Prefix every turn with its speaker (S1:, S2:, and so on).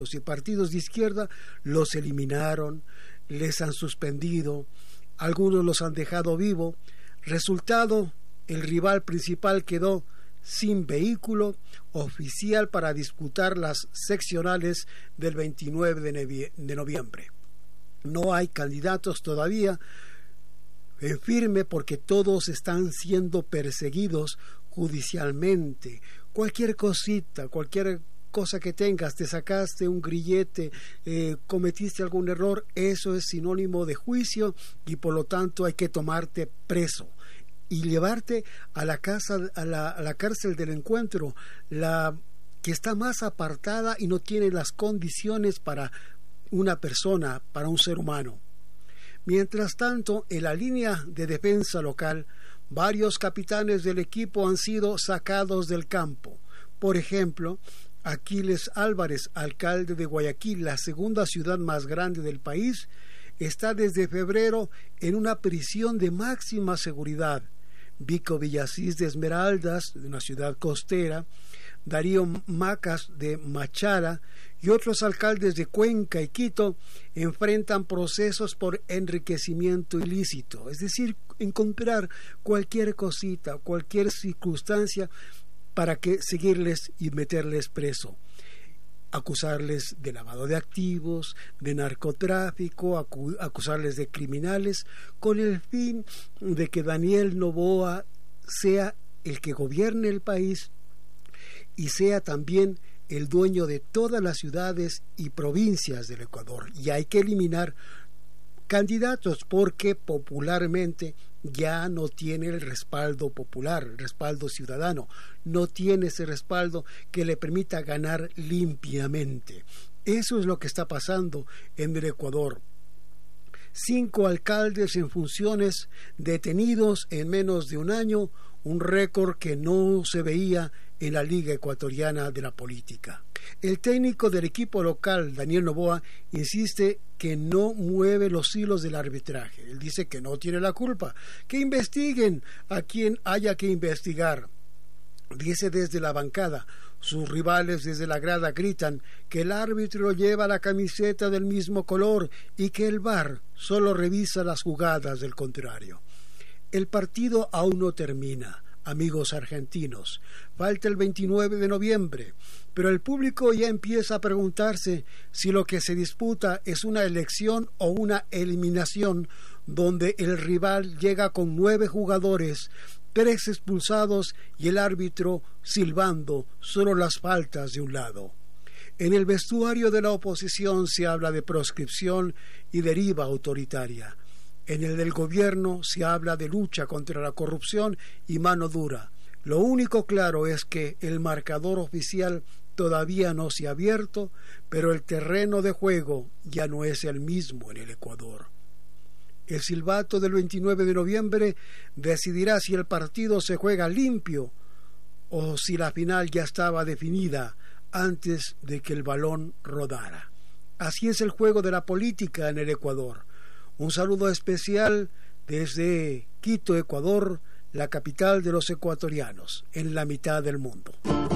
S1: y partidos de izquierda los eliminaron, les han suspendido, algunos los han dejado vivo. Resultado, el rival principal quedó sin vehículo oficial para disputar las seccionales del 29 de noviembre. No hay candidatos todavía en firme porque todos están siendo perseguidos judicialmente. Cualquier cosita, cualquier cosa que tengas, te sacaste un grillete, cometiste algún error, eso es sinónimo de juicio y por lo tanto hay que tomarte preso y llevarte a la casa, a la cárcel del encuentro, la que está más apartada y no tiene las condiciones para una persona, para un ser humano. Mientras tanto, en la línea de defensa local, varios capitanes del equipo han sido sacados del campo. Por ejemplo, Aquiles Álvarez, alcalde de Guayaquil, la segunda ciudad más grande del país, está desde febrero en una prisión de máxima seguridad. Vico Villasís de Esmeraldas, de una ciudad costera, Darío Macas de Machara y otros alcaldes de Cuenca y Quito enfrentan procesos por enriquecimiento ilícito, es decir, encontrar cualquier cosita, cualquier circunstancia para que seguirles y meterles preso, acusarles de lavado de activos, de narcotráfico, acusarles de criminales, con el fin de que Daniel Noboa sea el que gobierne el país y sea también el dueño de todas las ciudades y provincias del Ecuador. Y hay que eliminar candidatos porque popularmente ya no tiene el respaldo popular, el respaldo ciudadano, no tiene ese respaldo que le permita ganar limpiamente. Eso es lo que está pasando en el Ecuador. 5 alcaldes en funciones detenidos en menos de un año, un récord que no se veía en la Liga Ecuatoriana de la Política. El técnico del equipo local, Daniel Noboa, insiste que no mueve los hilos del arbitraje. Él dice que no tiene la culpa, que investiguen a quien haya que investigar. Dice desde la bancada, sus rivales desde la grada gritan que el árbitro lleva la camiseta del mismo color y que el VAR solo revisa las jugadas del contrario. El partido aún no termina, amigos argentinos. Falta el 29 de noviembre, pero el público ya empieza a preguntarse si lo que se disputa es una elección o una eliminación donde el rival llega con 9 jugadores, 3 expulsados y el árbitro silbando solo las faltas de un lado. En el vestuario de la oposición se habla de proscripción y deriva autoritaria. En el del gobierno se habla de lucha contra la corrupción y mano dura. Lo único claro es que el marcador oficial todavía no se ha abierto, pero el terreno de juego ya no es el mismo en el Ecuador. El silbato del 29 de noviembre decidirá si el partido se juega limpio o si la final ya estaba definida antes de que el balón rodara. Así es el juego de la política en el Ecuador. Un saludo especial desde Quito, Ecuador, la capital de los ecuatorianos, en la mitad del mundo.